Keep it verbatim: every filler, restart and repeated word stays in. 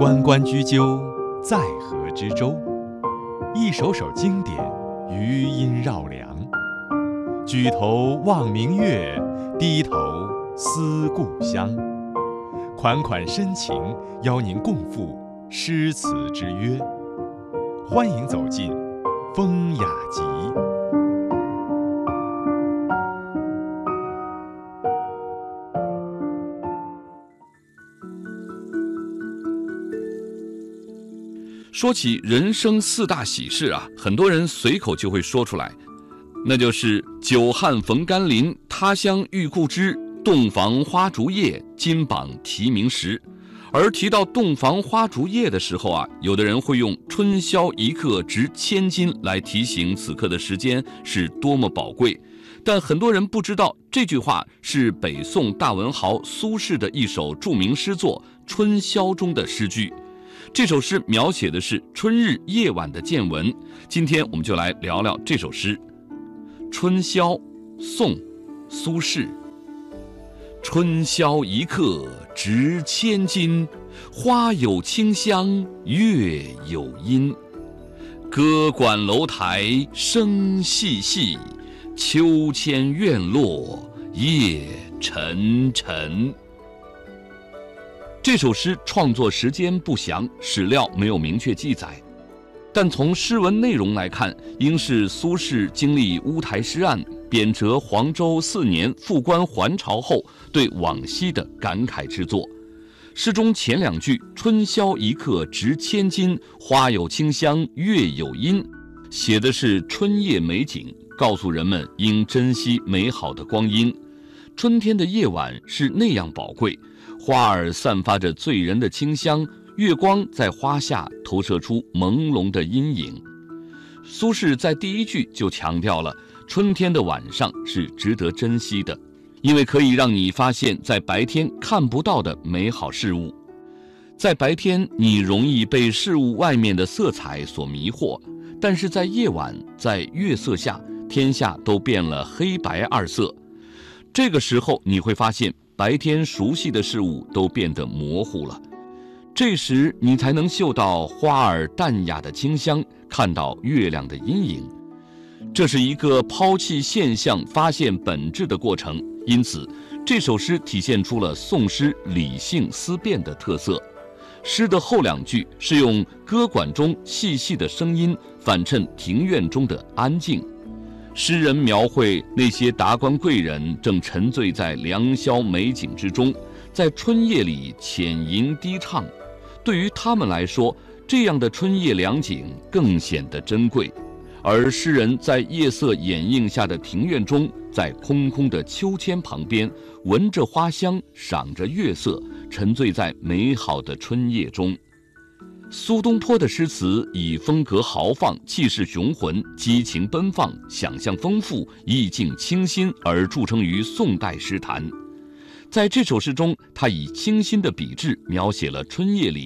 关关雎鸠，在河之洲。一首首经典，余音绕梁。举头望明月，低头思故乡。款款深情，邀您共赴诗词之约。欢迎走进风雅集。 说起人生四大喜事啊，很多人随口就会说出来，那就是久旱逢甘霖，他乡遇故知，洞房花烛夜，金榜题名时。而提到洞房花烛夜的时候啊，有的人会用春宵一刻值千金来提醒此刻的时间是多么宝贵。但很多人不知道，这句话是北宋大文豪苏轼的一首著名诗作《春宵》中的诗句。这首诗描写的是春日夜晚的见闻，今天我们就来聊聊这首诗。春宵，宋，苏轼。春宵一刻值千金，花有清香，月有阴。歌管楼台声细细，秋千院落夜沉沉。这首诗创作时间不详，史料没有明确记载，但从诗文内容来看，应是苏轼经历乌台诗案、贬谪黄州四年复官还朝后对往昔的感慨之作。诗中前两句“春宵一刻值千金，花有清香，月有阴”，写的是春夜美景，告诉人们应珍惜美好的光阴。春天的夜晚是那样宝贵，花儿散发着醉人的清香，月光在花下投射出朦胧的阴影。苏轼在第一句就强调了春天的晚上是值得珍惜的，因为可以让你发现在白天看不到的美好事物。在白天你容易被事物外面的色彩所迷惑，但是在夜晚，在月色下，天下都变了黑白二色。这个时候你会发现白天熟悉的事物都变得模糊了，这时你才能嗅到花儿淡雅的清香，看到月亮的阴影。这是一个抛弃现象发现本质的过程，因此这首诗体现出了宋诗理性思辨的特色。诗的后两句是用歌管中细细的声音反衬庭院中的安静。诗人描绘那些达官贵人正沉醉在良宵美景之中，在春夜里浅吟低唱。对于他们来说，这样的春夜良景更显得珍贵。而诗人在夜色掩映下的庭院中，在空空的秋千旁边，闻着花香，赏着月色，沉醉在美好的春夜中。苏东坡的诗词以风格豪放、气势雄浑、激情奔放、想象丰富、意境清新而著称于宋代诗坛。在这首诗中，他以清新的笔致描写了春夜里